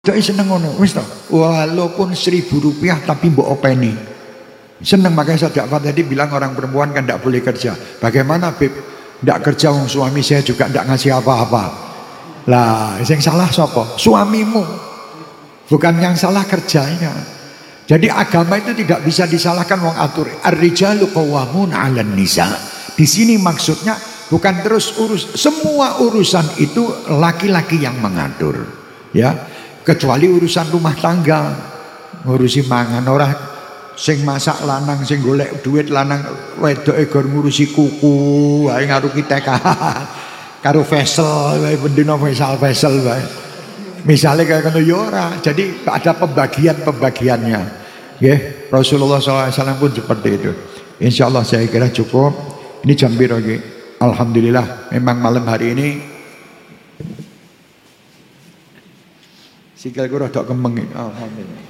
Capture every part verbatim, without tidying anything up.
Doi seneng ngono, wis to. Walaupun seribu rupiah tapi mbok openi. Seneng, makanya Sadak Fatihadi bilang orang perempuan kan tidak boleh kerja. Bagaimana Beb? Tidak kerja, wong suami saya juga tidak ngasih apa-apa. Lah, yang salah sapa? Suamimu. Bukan yang salah kerjanya. Jadi agama itu tidak bisa disalahkan wong atur. Ar-rijalu qawwamun 'alan nisa. Di sini maksudnya bukan terus urus, semua urusan itu laki-laki yang mengatur. Ya. Kecuali urusan rumah tangga, ngurusi mangan ora, sing masak lanang, sing golek duit lanang, wedoke gor ngurusi kuku, wae ngaruki T K karo Vesel, wae bendina Vesel Vesel wae. Misale kaya ngono ya ora. Jadi ada pembagian-pembagiannya. Nggih, Rasulullah shallallahu alaihi wasallam pun seperti itu. Insyaallah saya kira cukup. Ini jam piro iki? Alhamdulillah, memang malam hari ini sikilku rada kemeng. Alhamdulillah.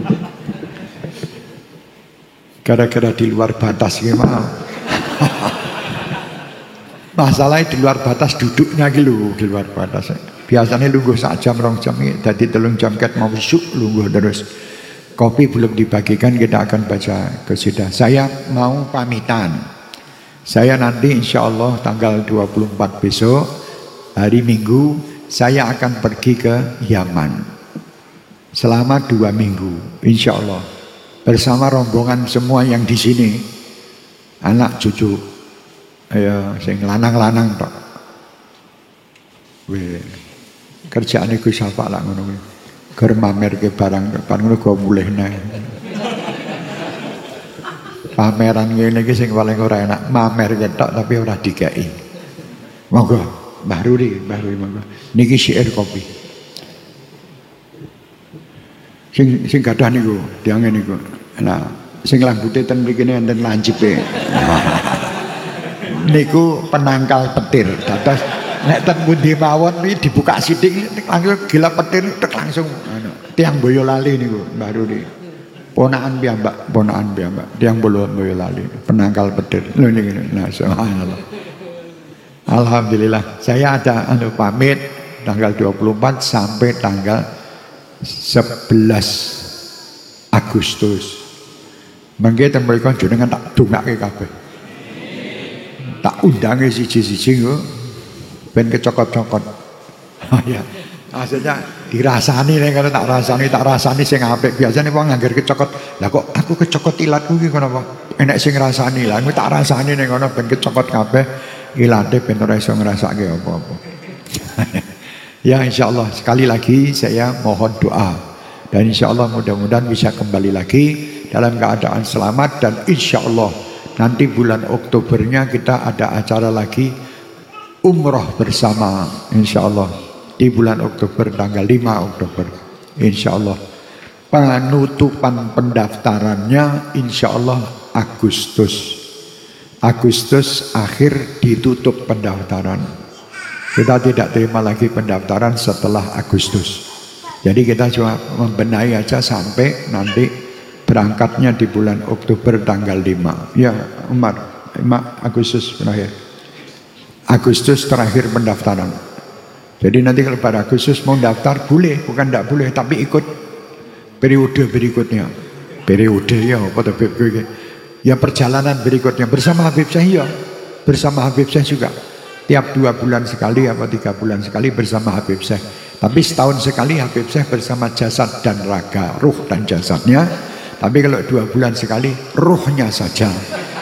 Gara-gara di luar batas gimana? Masalahnya di luar batas duduknya gitu, di luar batas. Biasanya lungguh sak jam rong jam ini, tadi telung jam ket mau besuk lungguh terus. Kopi belum dibagikan, kita akan baca qasidah. Saya mau pamitan. Saya nanti insya Allah tanggal dua puluh empat besok hari Minggu saya akan pergi ke Yaman. Selama dua minggu, insya Allah bersama rombongan semua yang di sini, anak cucu, ayo, sing lanang-lanang tok. Weh, kerjaan iku sapa lah ngono kuwi. Ger mamer ke barang depan ngono go mulih nae. Pameran ngene iki sing paling ora enak, mamer ketok tapi ora dikeki. Monggo, Mbah Ruri, Mbah Ruri monggo. Niki syair kopi. Sing sing gadah niku, diangen niku. Nah, sing lambuté ten mrikine enten lancipe. Niku penangkal petir. Dados nek ten pundi mawon iki dibuka sithik langsung gila petir tek langsung anu. Tiang Boyolali niku, Mbah Rudi. Ponakan piyambak, ponakan piyambak. Tiang Boyolali, penangkal petir. Lho niku. Nah, subhanallah. Alhamdulillah. Saya ada anu pamit tanggal dua puluh empat sampai tanggal sebelas Agustus. Mangke ten mriku jenengan tak dongake kabeh. Tak undange siji-siji kok ben kecokot-cokot. Oh ya. Maksudnya dirasani nek kalau tak rasani tak rasani sing apik. Biasane wong ngangger kecokot. Lah kok aku kecokot ilatku iki kenapa? Enek sing rasani lah. Aku tak rasani nek ngono ben kecokot kabeh. Ilate ben ora iso ngrasake apa-apa. Ya insya Allah sekali lagi saya mohon doa. Dan insya Allah mudah-mudahan bisa kembali lagi dalam keadaan selamat. Dan insya Allah nanti bulan Oktobernya kita ada acara lagi umroh bersama. Insya Allah di bulan Oktober tanggal lima Oktober. Insya Allah penutupan pendaftarannya insya Allah Agustus. Agustus akhir ditutup pendaftaran. Kita tidak terima lagi pendaftaran setelah Agustus. Jadi kita cuma membenahi aja sampai nanti berangkatnya di bulan Oktober tanggal lima. Ya Umar, lima Agustus terakhir. Agustus terakhir pendaftaran. Jadi nanti kalau pada Agustus mau daftar boleh, bukan tidak boleh, tapi ikut periode berikutnya. Periode ya, apa tuh ya perjalanan berikutnya bersama Habib Syekh ya, bersama Habib Syekh juga. Tiap dua bulan sekali apa tiga bulan sekali bersama Habib Syekh. Tapi setahun sekali Habib Syekh bersama jasad dan raga, ruh dan jasadnya. Tapi kalau dua bulan sekali ruhnya saja.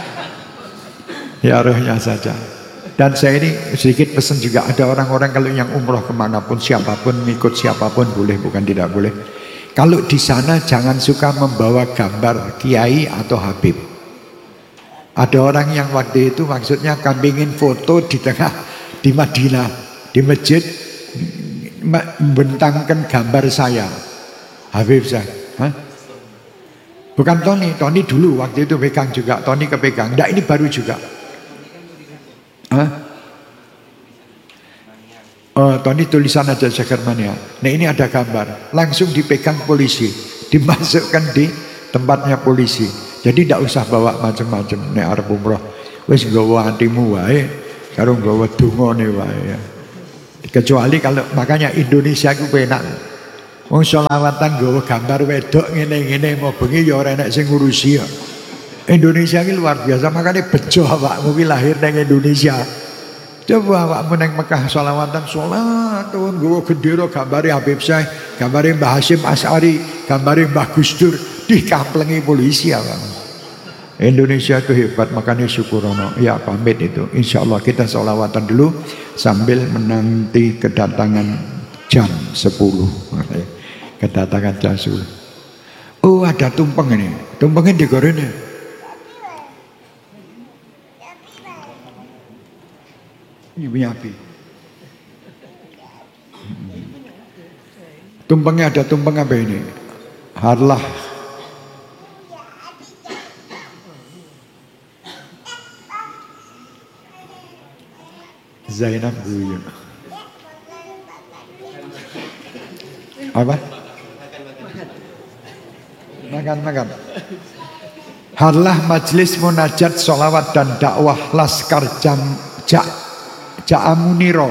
Ya ruhnya saja. Dan saya ini sedikit pesan juga, ada orang-orang kalau yang umroh kemanapun siapapun ikut siapapun boleh, bukan tidak boleh. Kalau di sana jangan suka membawa gambar kiai atau habib. Ada orang yang waktu itu maksudnya kan ingin foto di tengah di Madinah di masjid membentangkan gambar saya Habib Syekh. Hah? Bukan Tony, Tony dulu waktu itu pegang juga, Tony kepegang. Enggak, ini baru juga. Hah? Oh, Tony tulisan aja Jakarmania. Nah ini ada gambar, langsung dipegang polisi, dimasukkan di tempatnya polisi. Jadi tidak usah bawa macam-macam nek arep umroh. Wis nggawa atimu wae, karo nggawa dungane wae ya. Kecuali kalau makanya Indonesia ku penak. Wong selawatan nggawa gambar wedok ngene-ngene mau bengi ya ora enek sing ngurusi ya. Indonesia ini luar biasa, makanya bejo awakmu ki lahir nang Indonesia. Coba awakmu nang Mekah selawatan salat tuwun nggawa gendera gambare Habib Syekh, gambare Mbah Hasyim Asy'ari, gambare Mbah Gus Dur dikamplengi polisi awakmu. Indonesia itu hebat, makanya syukurono. Ya pamit itu. Insya Allah kita sholawatan dulu sambil menanti kedatangan jam sepuluh. Kedatangan jam sepuluh. Oh ada tumpeng ini. Tumpengnya digorengnya. Ibu api. Tumpengnya ada tumpeng apa ini? Harlah. Zainab guyu. Apa? Makan-makan. Harlah majlis munajat sholawat dan dakwah Laskar Jam Ja Ja'amuniro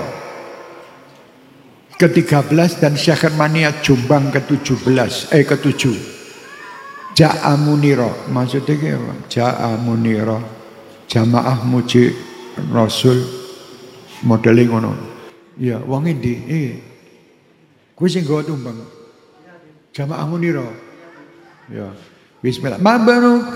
ke tiga belas dan Syekh Mania Jombang ke tujuh belas eh ke tujuh. Ja'amuniro maksudnya apa? Ja'amuniro jamaah muji Rasul modeling ngono. Ya wong endi? Eh. Kuwi sing nggawa tumbang. Jamaah Muniro. Ya. Bismillah. Mabruk